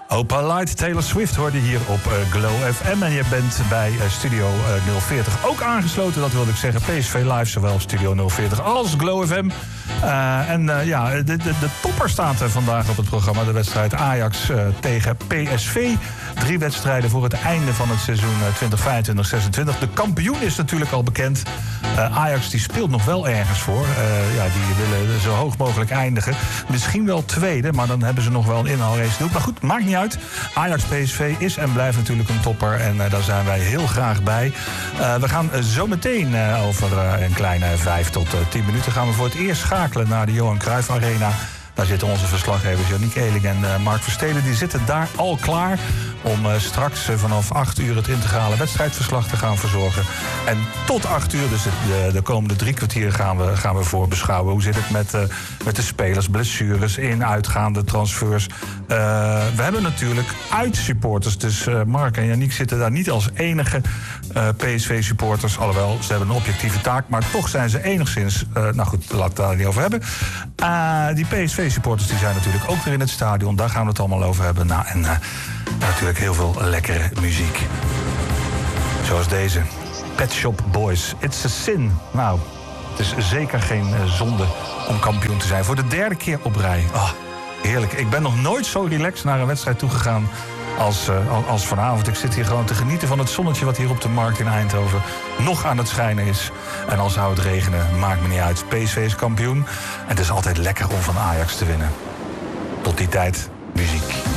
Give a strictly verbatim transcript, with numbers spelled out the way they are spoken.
Opa Light, Taylor Swift hoorde hier op uh, Glow F M. En je bent bij uh, Studio uh, nul veertig ook aangesloten. Dat wilde ik zeggen. P S V Live, zowel op Studio nul veertig als Glow F M. Uh, en uh, ja, de, de, de topper staat er vandaag op het programma. De wedstrijd Ajax uh, tegen P S V. Drie wedstrijden voor het einde van het seizoen uh, twintig vijfentwintig zesentwintig. De kampioen is natuurlijk al bekend. Uh, Ajax die speelt nog wel ergens voor. Uh, ja, die willen zo hoog mogelijk eindigen. Misschien wel tweede, maar dan hebben ze nog wel een inhaalrace te doen. Maar goed, maakt niet uit. Ajax P S V is en blijft natuurlijk een topper. En uh, daar zijn wij heel graag bij. Uh, we gaan uh, zo meteen uh, over uh, een kleine vijf tot uh, tien minuten... gaan we voor het eerst schakelen naar de Johan Cruijff Arena. Daar zitten onze verslaggevers Yannick Eeling en uh, Mark Versteden. Die zitten daar al klaar om uh, straks uh, vanaf acht uur het integrale wedstrijdverslag te gaan verzorgen. En tot acht uur, dus de, de komende drie kwartier, gaan we, gaan we voorbeschouwen. Hoe zit het met, uh, met de spelers, blessures, in, uitgaande transfers. Uh, we hebben natuurlijk uitsupporters. Dus uh, Mark en Yannick zitten daar niet als enige uh, P S V-supporters. Alhoewel, ze hebben een objectieve taak. Maar toch zijn ze enigszins... Uh, nou goed, laat het daar niet over hebben. Uh, die P S V-supporters die zijn natuurlijk ook weer in het stadion. Daar gaan we het allemaal over hebben. Nou, en uh, natuurlijk heel veel lekkere muziek. Zoals deze. Pet Shop Boys. It's a sin. Nou, het is zeker geen uh, zonde om kampioen te zijn. Voor de derde keer op rij. Oh, heerlijk. Ik ben nog nooit zo relaxed naar een wedstrijd toegegaan als, uh, als vanavond. Ik zit hier gewoon te genieten van het zonnetje wat hier op de markt in Eindhoven nog aan het schijnen is. En al zou het regenen, maakt me niet uit. P S V is kampioen. En het is altijd lekker om van Ajax te winnen. Tot die tijd, muziek.